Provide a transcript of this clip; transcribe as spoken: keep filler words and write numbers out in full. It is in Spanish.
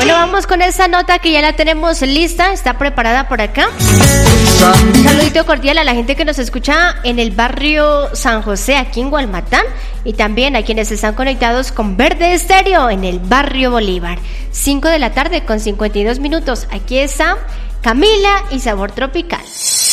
Bueno, vamos con esta nota que ya la tenemos lista, está preparada por acá. Un saludito cordial a la gente que nos escucha en el barrio San José, aquí en Gualmatán, y también a quienes están conectados con Verde Estéreo en el barrio Bolívar. cinco de la tarde con cincuenta y dos minutos. Aquí está Camila y Sabor Tropical.